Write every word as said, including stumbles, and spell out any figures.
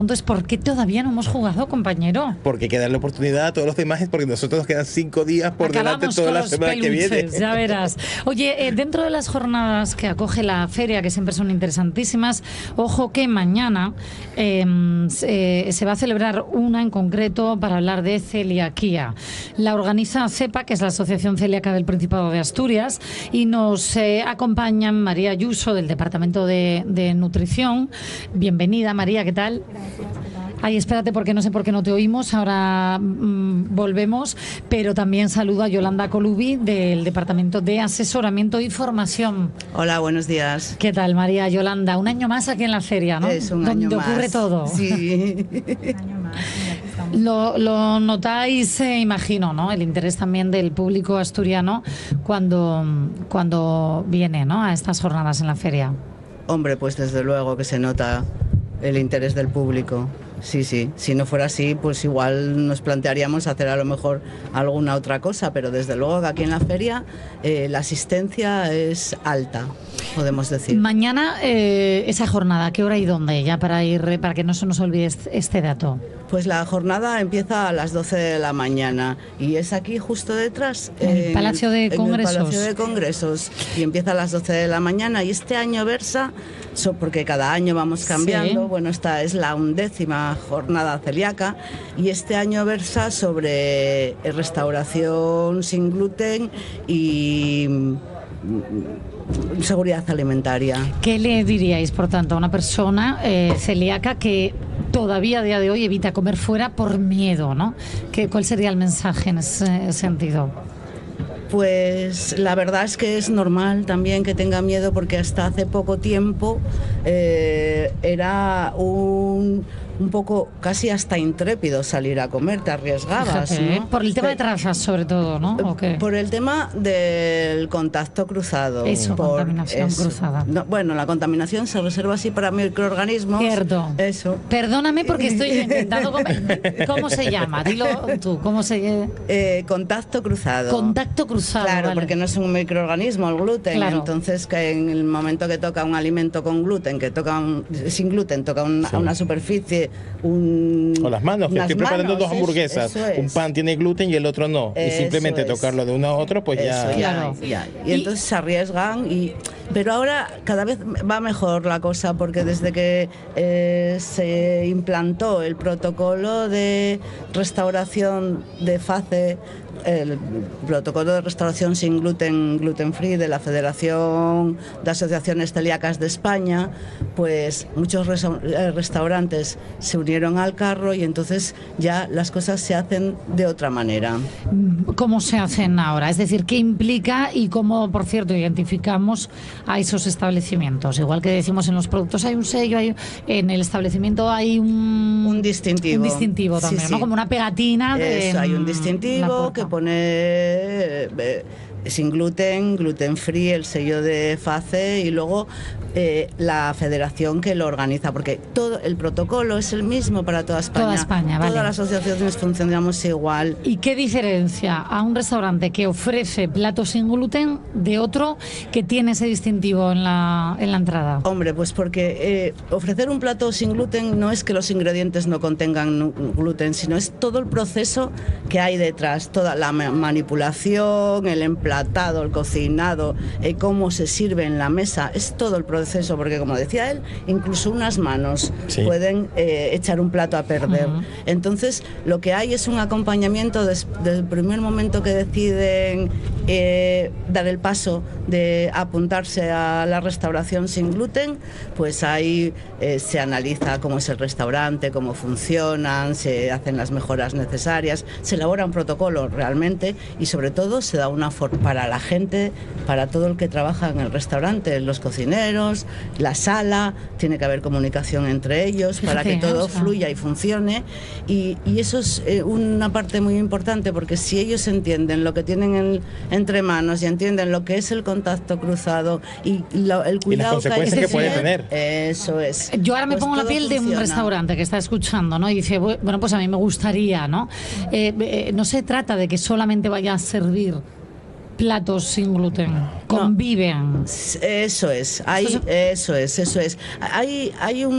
Entonces, ¿por qué todavía no hemos jugado, compañero? Porque hay que darle oportunidad a todos los demás, porque nosotros nos quedan cinco días por Acabamos delante toda con la los semana peluches, que viene. Ya verás. Oye, eh, dentro de las jornadas que acoge la feria, que siempre son interesantísimas, ojo que mañana eh, se, se va a celebrar una en concreto para hablar de celiaquía. La organiza CEPA, que es la Asociación Celíaca del Principado de Asturias, y nos eh, acompañan María Ayuso, del Departamento de, de Nutrición. Bienvenida, María, ¿qué tal? Ay, espérate, porque no sé por qué no te oímos. Ahora mmm, volvemos. Pero también saludo a Yolanda Colubi, del Departamento de Asesoramiento y Formación. Hola, buenos días. ¿Qué tal, María? Yolanda, un año más aquí en la feria, ¿no? Es un Donde año más. ocurre todo. Sí. Un año más. Lo, lo notáis, eh, imagino, ¿no? El interés también del público asturiano cuando, cuando viene, ¿no?, a estas jornadas en la feria. Hombre, pues desde luego que se nota el interés del público. Sí, sí. Si no fuera así, pues igual nos plantearíamos hacer a lo mejor alguna otra cosa, pero desde luego que aquí en la feria eh, la asistencia es alta, podemos decir. Mañana eh, esa jornada, ¿qué hora y dónde? Ya para ir, para que no se nos olvide este dato. Pues la jornada empieza a las doce de la mañana y es aquí justo detrás. En el Palacio de Congresos. En el Palacio de Congresos. Y empieza a las doce de la mañana y este año versa, so, porque cada año vamos cambiando, sí. Bueno, esta es la undécima jornada celíaca y este año versa sobre restauración sin gluten y seguridad alimentaria. ¿Qué le diríais, por tanto, a una persona eh, celíaca que todavía a día de hoy evita comer fuera por miedo, ¿no? ¿Qué, ¿Cuál sería el mensaje en ese sentido? Pues la verdad es que es normal también que tenga miedo, porque hasta hace poco tiempo eh, era un, un poco casi hasta intrépido salir a comer, te arriesgabas. Fíjate, ¿no? Por el tema de trazas, sobre todo, ¿no? ¿O qué? Por el tema del contacto cruzado. Eso, por contaminación eso. cruzada. No, bueno, la contaminación se reserva así para microorganismos. Cierto. Eso. Perdóname porque estoy intentando comer. ¿Cómo se llama? Dilo tú. ¿Cómo se eh, Contacto cruzado. Contacto cruzado. Claro, vale. Porque no es un microorganismo el gluten. Claro. Entonces, que en el momento que toca un alimento con gluten, que toca un, sin gluten, toca un, sí. una superficie, un o las manos, que estoy preparando dos hamburguesas, eso es. Un pan tiene gluten y el otro no, Eso y simplemente es. tocarlo de uno a otro, pues eso, ya... ya, Claro. ya. Y, y entonces y... se arriesgan, y pero ahora cada vez va mejor la cosa, porque desde que eh, se implantó el protocolo de restauración de FACE, el protocolo de restauración sin gluten, gluten free de la Federación de Asociaciones Celíacas de España, pues muchos restaurantes se unieron al carro y entonces ya las cosas se hacen de otra manera. ¿Cómo se hacen ahora? Es decir, ¿qué implica y cómo, por cierto, identificamos a esos establecimientos? Igual que decimos en los productos hay un sello, hay, en el establecimiento hay un... Un distintivo. Un distintivo también, sí, sí. ¿no? Como una pegatina. De, Eso, hay un distintivo que pone eh, sin gluten, gluten free, el sello de FACE y luego eh, la federación que lo organiza, porque todo el protocolo es el mismo para toda España. Toda España, vale. Todas las asociaciones funcionamos igual. ¿Y qué diferencia a un restaurante que ofrece platos sin gluten de otro que tiene ese distintivo en la, en la entrada? Hombre, pues porque eh, ofrecer un plato sin gluten no es que los ingredientes no contengan gluten, sino es todo el proceso que hay detrás, toda la manipulación, el emplatado, el cocinado, eh, cómo se sirve en la mesa, es todo el proceso, porque como decía él, incluso unas manos sí. pueden eh, echar un plato a perder. Uh-huh. Entonces, lo que hay es un acompañamiento des, desde el primer momento que deciden eh, dar el paso de apuntarse a la restauración sin gluten, pues ahí eh, se analiza cómo es el restaurante, cómo funcionan, se hacen las mejoras necesarias, se elabora un protocolo realmente y sobre todo se da una forma para la gente, para todo el que trabaja en el restaurante, los cocineros, la sala, tiene que haber comunicación entre ellos. Fíjate, para que todo o sea. fluya y funcione y, y eso es eh, una parte muy importante, porque si ellos entienden lo que tienen en, entre manos y entienden lo que es el contacto cruzado y lo, el cuidado y las consecuencias que, que puede tener, eso es. Yo ahora me pues pongo la piel funciona. de un restaurante que está escuchando, ¿no? Y dice, bueno, pues a mí me gustaría, ¿no? Eh, eh, no se trata de que solamente vaya a servir platos sin gluten, conviven. No, eso es, hay, eso es, eso es. Hay, hay un